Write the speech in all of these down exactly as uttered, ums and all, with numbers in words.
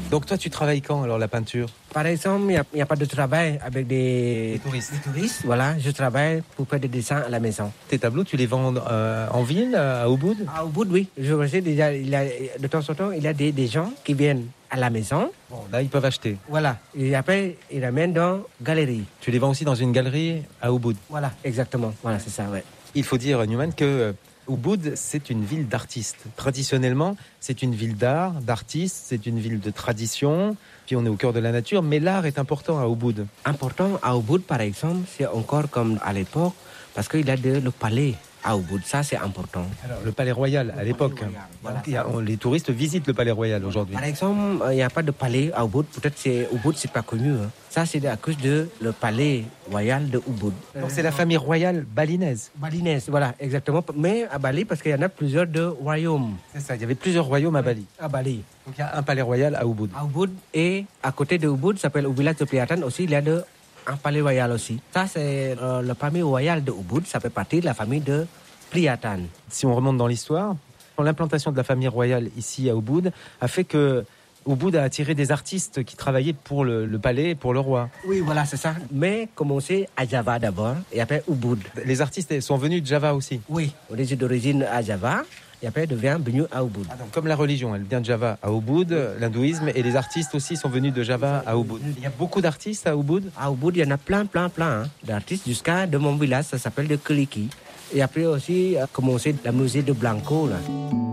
Donc toi, tu travailles quand alors la peinture? Par exemple, il n'y a, a pas de travail avec des, Des touristes. des touristes. Voilà, je travaille pour faire des dessins à la maison. Tes tableaux, tu les vends euh, en ville, à Ubud? À Ubud, oui. Je sais déjà, il y a, de temps en temps, il y a des, des gens qui viennent à la maison. Bon, là, ils peuvent acheter. Voilà. Et après, ils ramènent dans la galerie. Tu les vends aussi dans une galerie à Ubud? Voilà, exactement. Voilà, c'est ça, ouais. Il faut dire, Newman, que euh, Ubud, c'est une ville d'artistes. Traditionnellement, c'est une ville d'art, d'artistes, c'est une ville de tradition. Puis on est au cœur de la nature, mais l'art est important à Ubud. Important à Ubud, par exemple, c'est encore comme à l'époque, parce qu'il y a de, le palais à Ubud. Ça, c'est important. Alors, le palais royal à l'époque. Royal, voilà. Donc, il y a- on- les touristes visitent le palais royal aujourd'hui. Par exemple, il n'y a pas de palais à Ubud. Peut-être c'est Ubud, c'est pas connu. Hein. Ça, c'est à cause de le palais royal de Ubud. Donc c'est la famille royale balinaise. Balinaise, voilà, exactement. Mais à Bali, parce qu'il y en a plusieurs de royaumes. C'est ça, il y avait plusieurs royaumes à Bali. À Bali. Donc il y a un palais royal à Ubud. À Ubud et à côté de Ubud, ça s'appelle au village de Priatan aussi, il y a de, un palais royal aussi. Ça, c'est euh, le palais royal de Ubud, ça fait partie de la famille de Priatan. Si on remonte dans l'histoire, l'implantation de la famille royale ici à Ubud a fait que Ubud a attiré des artistes qui travaillaient pour le, le palais et pour le roi. Oui, voilà, c'est ça. Mais commencé à Java d'abord et après Ubud. Les artistes sont venus de Java aussi. Oui, on est d'origine à Java et après devient venu à Ubud. Ah, donc, comme la religion, elle vient de Java à Ubud, l'hindouisme, et les artistes aussi sont venus de Java à Ubud. Il y a beaucoup d'artistes à Ubud. À Ubud, il y en a plein, plein, plein hein, d'artistes jusqu'à de mon village, ça s'appelle de Keliki. Et après aussi, a commencé la musée de Blanco, là.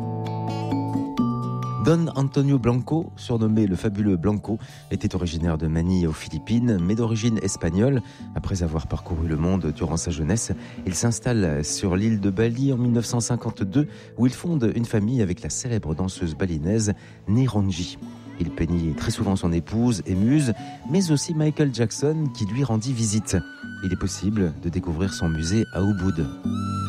Don Antonio Blanco, surnommé le fabuleux Blanco, était originaire de Manille aux Philippines, mais d'origine espagnole. Après avoir parcouru le monde durant sa jeunesse, il s'installe sur l'île de Bali en mille neuf cent cinquante-deux, où il fonde une famille avec la célèbre danseuse balinaise Niranji. Il peignit très souvent son épouse et muse, mais aussi Michael Jackson qui lui rendit visite. Il est possible de découvrir son musée à Ubud.